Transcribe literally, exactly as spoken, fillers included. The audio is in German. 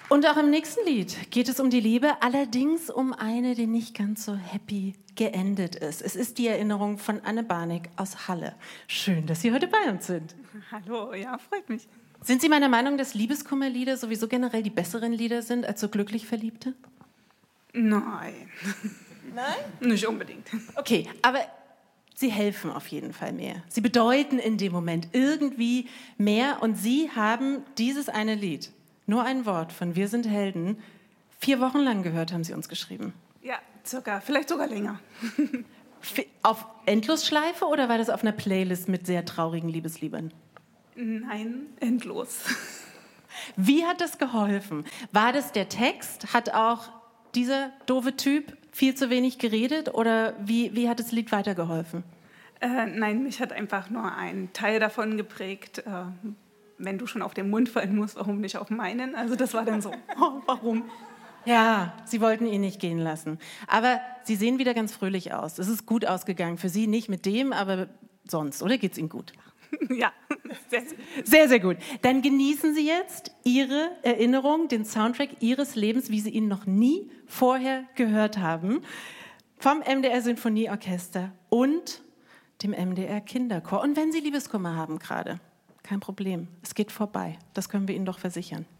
Und auch im nächsten Lied geht es um die Liebe, allerdings um eine, die nicht ganz so happy geendet ist. Es ist die Erinnerung von Anne Barneck aus Halle. Schön, dass Sie heute bei uns sind. Hallo, ja, freut mich. Sind Sie meiner Meinung, dass Liebeskummerlieder sowieso generell die besseren Lieder sind als so glücklich Verliebte? Nein. Nein? Nicht unbedingt. Okay, aber sie helfen auf jeden Fall mehr. Sie bedeuten in dem Moment irgendwie mehr und Sie haben dieses eine Lied, nur ein Wort von Wir sind Helden, vier Wochen lang gehört, haben Sie uns geschrieben. Ja, circa, vielleicht sogar länger. Auf Endlosschleife oder war das auf einer Playlist mit sehr traurigen Liebesliedern? Nein, endlos. Wie hat das geholfen? War das der Text? Hat auch dieser doofe Typ viel zu wenig geredet oder wie, wie hat das Lied weitergeholfen? Äh, nein, mich hat einfach nur ein Teil davon geprägt. Äh, wenn du schon auf den Mund fallen musst, warum nicht auf meinen? Also das war dann so, oh, warum? Ja, Sie wollten ihn nicht gehen lassen. Aber Sie sehen wieder ganz fröhlich aus. Es ist gut ausgegangen für Sie, nicht mit dem, aber sonst, oder geht's Ihnen gut? Ja, sehr, sehr, sehr gut. Dann genießen Sie jetzt Ihre Erinnerung, den Soundtrack Ihres Lebens, wie Sie ihn noch nie vorher gehört haben, vom M D R Sinfonieorchester und dem M D R Kinderchor. Und wenn Sie Liebeskummer haben gerade, kein Problem, es geht vorbei. Das können wir Ihnen doch versichern.